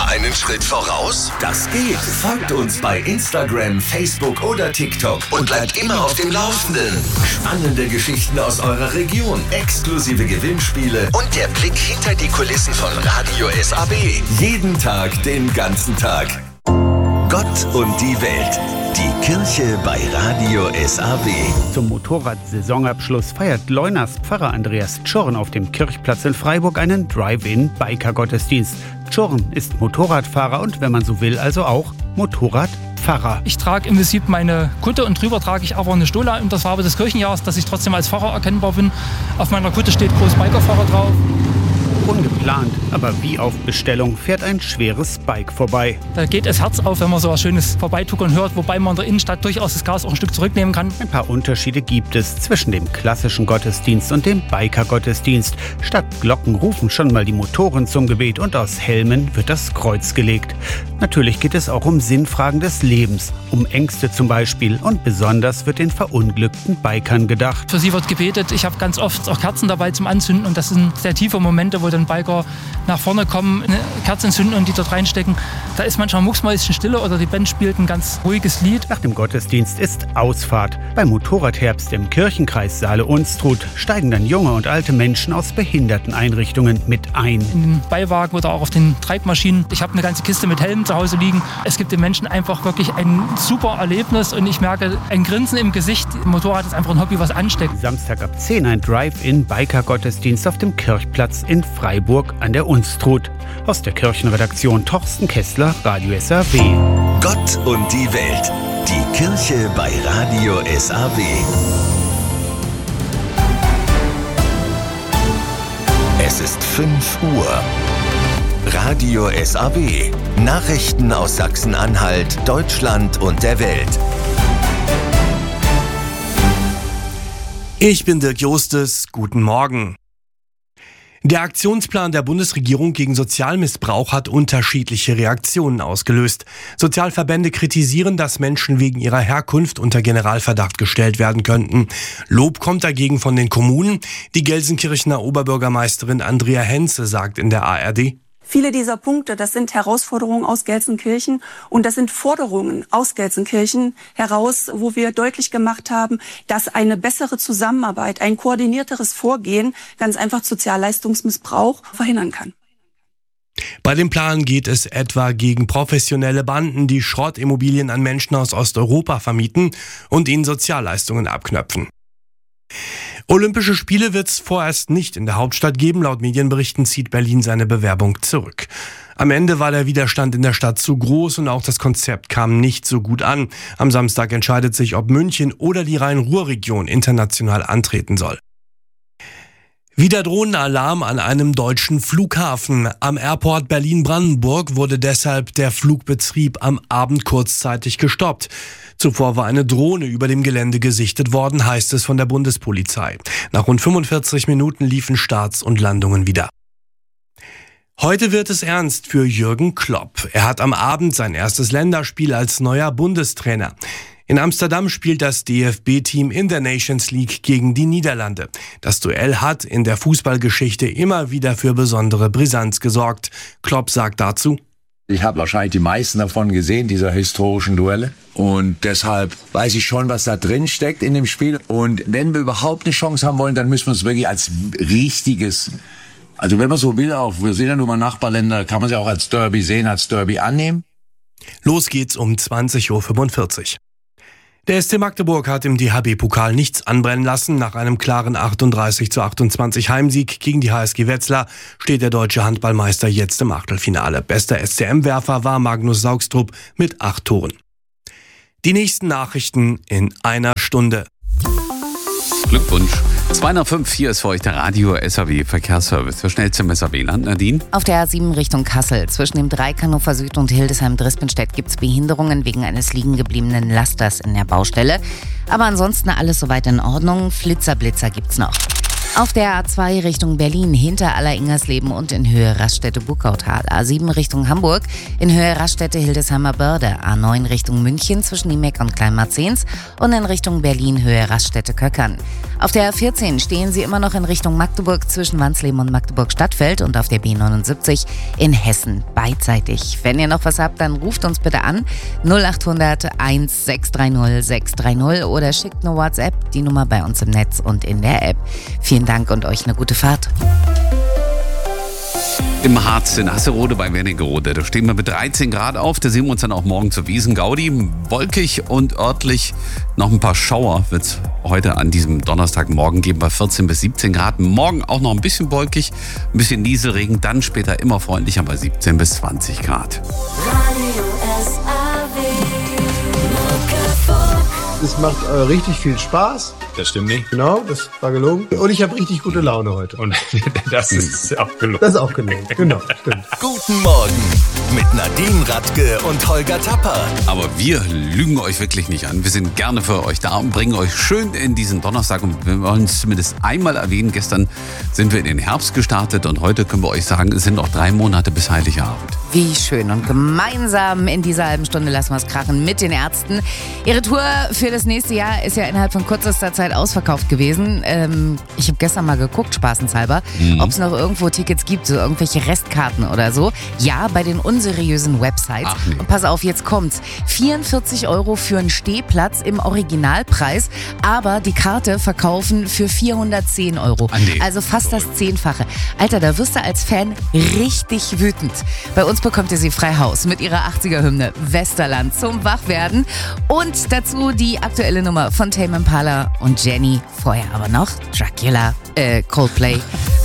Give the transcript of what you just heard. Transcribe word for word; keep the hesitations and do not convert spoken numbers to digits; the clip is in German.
einen Schritt voraus? Das geht. Folgt uns bei Instagram, Facebook oder TikTok und bleibt immer auf dem Laufenden. Spannende Geschichten aus eurer Region, exklusive Gewinnspiele und der Blick hinter die Kulissen von Radio S A B. Jeden Tag, den ganzen Tag. Gott und die Welt. Die Kirche bei Radio S A B. Zum Motorrad-Saisonabschluss feiert Leunas Pfarrer Andreas Tschorn auf dem Kirchplatz in Freiburg einen Drive-In-Biker-Gottesdienst. Tschorn ist Motorradfahrer und, wenn man so will, also auch Motorradpfarrer. Ich trage im Prinzip meine Kutte und drüber trage ich aber eine Stola in der Farbe des Kirchenjahres, dass ich trotzdem als Pfarrer erkennbar bin. Auf meiner Kutte steht groß Bikerfahrer drauf. Ungeplant, aber wie auf Bestellung fährt ein schweres Bike vorbei. Da geht das Herz auf, wenn man so was Schönes vorbeituckern hört, wobei man in der Innenstadt durchaus das Gas auch ein Stück zurücknehmen kann. Ein paar Unterschiede gibt es zwischen dem klassischen Gottesdienst und dem Biker-Gottesdienst. Statt Glocken rufen schon mal die Motoren zum Gebet und aus Helmen wird das Kreuz gelegt. Natürlich geht es auch um Sinnfragen des Lebens, um Ängste zum Beispiel, und besonders wird den verunglückten Bikern gedacht. Für sie wird gebetet. Ich habe ganz oft auch Kerzen dabei zum Anzünden und das sind sehr tiefe Momente, wo dann Biker nach vorne kommen, eine Kerze entzünden und die dort reinstecken. Da ist manchmal mucksmäuschenstille oder die Band spielt ein ganz ruhiges Lied. Nach dem Gottesdienst ist Ausfahrt. Beim Motorradherbst im Kirchenkreis Saale-Unstrut steigen dann junge und alte Menschen aus Behinderteneinrichtungen mit ein. In den Beiwagen oder auch auf den Treibmaschinen. Ich habe eine ganze Kiste mit Helmen zu Hause liegen. Es gibt den Menschen einfach wirklich ein super Erlebnis und ich merke ein Grinsen im Gesicht. Motorrad ist einfach ein Hobby, was ansteckt. Samstag ab zehn ein Drive-In-Biker-Gottesdienst auf dem Kirchplatz in Freiburg an der Unstrut. Aus der Kirchenredaktion Torsten Kessler, Radio S A B. Gott und die Welt. Die Kirche bei Radio S A B. Es ist fünf Uhr. Radio S A B. Nachrichten aus Sachsen-Anhalt, Deutschland und der Welt. Ich bin Dirk Jostes. Guten Morgen. Der Aktionsplan der Bundesregierung gegen Sozialmissbrauch hat unterschiedliche Reaktionen ausgelöst. Sozialverbände kritisieren, dass Menschen wegen ihrer Herkunft unter Generalverdacht gestellt werden könnten. Lob kommt dagegen von den Kommunen. Die Gelsenkirchener Oberbürgermeisterin Andrea Henze sagt in der A R D: Viele dieser Punkte, das sind Herausforderungen aus Gelsenkirchen und das sind Forderungen aus Gelsenkirchen heraus, wo wir deutlich gemacht haben, dass eine bessere Zusammenarbeit, ein koordinierteres Vorgehen ganz einfach Sozialleistungsmissbrauch verhindern kann. Bei dem Plan geht es etwa gegen professionelle Banden, die Schrottimmobilien an Menschen aus Osteuropa vermieten und ihnen Sozialleistungen abknöpfen. Olympische Spiele wird es vorerst nicht in der Hauptstadt geben. Laut Medienberichten zieht Berlin seine Bewerbung zurück. Am Ende war der Widerstand in der Stadt zu groß und auch das Konzept kam nicht so gut an. Am Samstag entscheidet sich, ob München oder die Rhein-Ruhr-Region international antreten soll. Wieder Drohnenalarm an einem deutschen Flughafen. Am Airport Berlin-Brandenburg wurde deshalb der Flugbetrieb am Abend kurzzeitig gestoppt. Zuvor war eine Drohne über dem Gelände gesichtet worden, heißt es von der Bundespolizei. Nach rund fünfundvierzig Minuten liefen Starts und Landungen wieder. Heute wird es ernst für Jürgen Klopp. Er hat am Abend sein erstes Länderspiel als neuer Bundestrainer. In Amsterdam spielt das D F B-Team in der Nations League gegen die Niederlande. Das Duell hat in der Fußballgeschichte immer wieder für besondere Brisanz gesorgt. Klopp sagt dazu: Ich habe wahrscheinlich die meisten davon gesehen, dieser historischen Duelle. Und deshalb weiß ich schon, was da drin steckt in dem Spiel. Und wenn wir überhaupt eine Chance haben wollen, dann müssen wir es wirklich als richtiges, also wenn man so will, auch wir sehen ja nur mal Nachbarländer, kann man sie auch als Derby sehen, als Derby annehmen. Los geht's um zwanzig Uhr fünfundvierzig. Der S C Magdeburg hat im D H B-Pokal nichts anbrennen lassen. Nach einem klaren achtunddreißig zu achtundzwanzig Heimsieg gegen die H S G Wetzlar steht der deutsche Handballmeister jetzt im Achtelfinale. Bester S C M-Werfer war Magnus Saugstrup mit acht Toren. Die nächsten Nachrichten in einer Stunde. Glückwunsch. zwei nach fünf, hier ist für euch der Radio S A B Verkehrsservice. Für schnell zum S A B-Land, Nadine. Auf der A sieben Richtung Kassel zwischen dem Dreieck Hannover Süd und Hildesheim-Drispenstedt gibt es Behinderungen wegen eines liegengebliebenen Lasters in der Baustelle. Aber ansonsten alles soweit in Ordnung. Flitzer, Blitzer gibt's noch. Auf der A zwei Richtung Berlin hinter Aller-Ingersleben und in Höhe Raststätte-Burgautal. A sieben Richtung Hamburg in Höhe Raststätte-Hildesheimer Börde. A neun Richtung München zwischen Niemeck und Kleinmarzens und in Richtung Berlin Höhe Raststätte-Köckern. Auf der A vierzehn stehen Sie immer noch in Richtung Magdeburg zwischen Wansleben und Magdeburg-Stadtfeld und auf der B neunundsiebzig in Hessen beidseitig. Wenn ihr noch was habt, dann ruft uns bitte an null acht hundert eins sechs drei null sechs drei null oder schickt eine WhatsApp, die Nummer bei uns im Netz und in der App. Vielen Dank und euch eine gute Fahrt. Im Harz in Hasserode bei Wernigerode. Da stehen wir mit dreizehn Grad auf. Da sehen wir uns dann auch morgen zur Wiesen-Gaudi. Wolkig und örtlich noch ein paar Schauer wird es heute an diesem Donnerstagmorgen geben bei vierzehn bis siebzehn Grad. Morgen auch noch ein bisschen wolkig, ein bisschen Nieselregen. Dann später immer freundlicher bei siebzehn bis zwanzig Grad. Es macht äh, richtig viel Spaß. Das stimmt nicht. Genau, das war gelungen. Und ich habe richtig gute Laune heute. Und das ist auch gelungen. Das ist auch gelungen, genau, stimmt. Guten Morgen mit Nadine Radke und Holger Tapper. Aber wir lügen euch wirklich nicht an. Wir sind gerne für euch da und bringen euch schön in diesen Donnerstag. Und wir wollen es zumindest einmal erwähnen. Gestern sind wir in den Herbst gestartet und heute können wir euch sagen, es sind noch drei Monate bis Heiligabend. Wie schön. Und gemeinsam in dieser halben Stunde lassen wir es krachen mit den Ärzten. Ihre Tour für das nächste Jahr ist ja innerhalb von kürzester Zeit ausverkauft gewesen. Ähm, ich habe gestern mal geguckt, spaßenshalber, mhm. ob es noch irgendwo Tickets gibt, so irgendwelche Restkarten oder so. Ja, bei den unseriösen Websites. Ach, nee. Und pass auf, jetzt kommt's. vierundvierzig Euro für einen Stehplatz im Originalpreis, aber die Karte verkaufen für vierhundertzehn Euro. Ah, nee. Also fast das Zehnfache. Alter, da wirst du als Fan richtig wütend. Bei uns bekommt ihr sie frei Haus mit ihrer achtziger-Hymne Westerland zum Wachwerden und dazu die aktuelle Nummer von Tame Impala und Jenny. Vorher aber noch Dracula, äh, Coldplay.